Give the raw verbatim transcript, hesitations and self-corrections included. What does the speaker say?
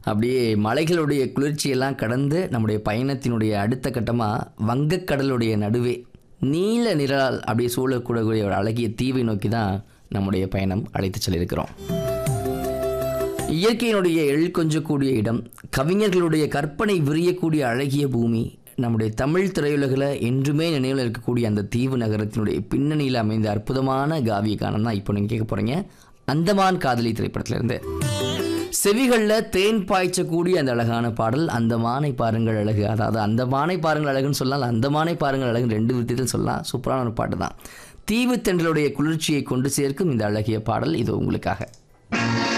அப்படியே மலைகளுடைய குளிர்ச்சியெல்லாம் கடந்து நம்முடைய பயணத்தினுடைய அடுத்த கட்டமாக வங்கக்கடலுடைய நடுவே நீல நிழலால் அப்படியே சூழக்கூடக்கூடிய ஒரு அழகிய தீவை நோக்கி தான் நம்முடைய பயணம் அழைத்து செல்லியிருக்கிறோம். இயற்கையினுடைய எழில் கொஞ்சக்கூடிய இடம், கவிஞர்களுடைய கற்பனை விரியக்கூடிய அழகிய பூமி, நம்முடைய தமிழ் திரையுலகில் என்றுமே நினைவில் இருக்கக்கூடிய அந்த தீவு நகரத்தினுடைய பின்னணியில் அமைந்த அற்புதமான காவிய கானம் தான் இப்போ நீங்கள் கேட்க போகிறீங்க. அந்தமான் காதலி திரைப்படத்திலிருந்து செவிகளில் தேன் பாய்ச்சக்கூடிய அந்த அழகான பாடல். அந்த மானை பாருங்கள் அழகு, அதாவது அந்த மானை பாருங்கள் அழகுன்னு சொல்லலாம், அந்த மானை பாருங்கள் அழகுன்னு ரெண்டு விதத்தில் சொல்லலாம். சூப்பரான ஒரு பாட்டு தான். தீவு தென்றலுடைய குளிர்ச்சியை கொண்டு சேர்க்கும் இந்த அழகிய பாடல் இது உங்களுக்காக.